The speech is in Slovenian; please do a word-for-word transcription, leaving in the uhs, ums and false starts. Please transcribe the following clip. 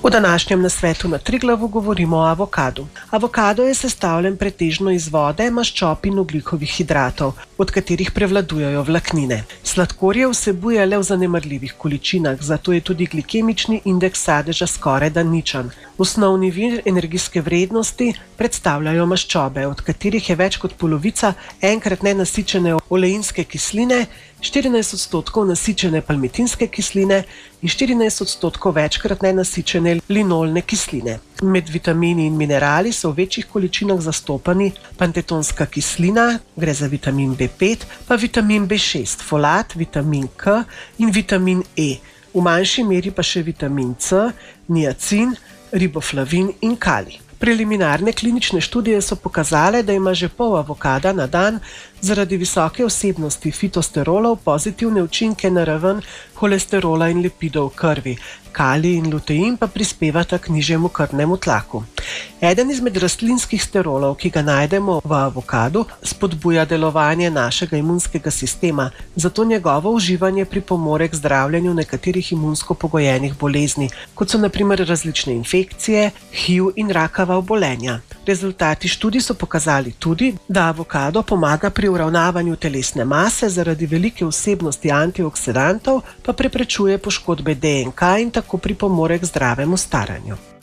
V današnjem nasvetu na Triglavu govorimo o avokadu. Avokado je sestavljen pretežno iz vode, maščob in ogljikovih hidratov, od katerih prevladujejo vlaknine. Sladkorje vsebuje le v zanemarljivih količinah, zato je tudi glikemični indeks sadeža skorajda ničen. Osnovni vir energijske vrednosti predstavljajo maščobe, od katerih je več kot polovica enkrat nenasičene oleinske kisline, štirinajst odstotkov nasičene palmitinske kisline in štirinajst odstotkov večkrat nenasičene linolne kisline. Med vitamini in minerali so v večjih količinah zastopani pantetonska kislina, gre za vitamin B pet, pa vitamin B šest, folat, vitamin K in vitamin E, v manjši meri pa še vitamin C, niacin, riboflavin in kalij. Preliminarne klinične študije so pokazale, da ima že pol avokada na dan zaradi visoke vsebnosti fitosterolov pozitivne učinke na raven holesterola in lipidov v krvi. Kalij in lutein pa prispevata k nižjemu krvnemu tlaku. Eden izmed rastlinskih sterolov, ki ga najdemo v avokadu, spodbuja delovanje našega imunskega sistema, zato njegovo uživanje pripomore k zdravljenju nekaterih imunsko pogojenih bolezni, kot so na primer različne infekcije, H I V in rakava obolenja. Rezultati študij so pokazali tudi, da avokado pomaga pri uravnavanju telesne mase, zaradi velike vsebnosti antioksidantov pa preprečuje poškodbe D N K in tako pripomore k zdravemu staranju.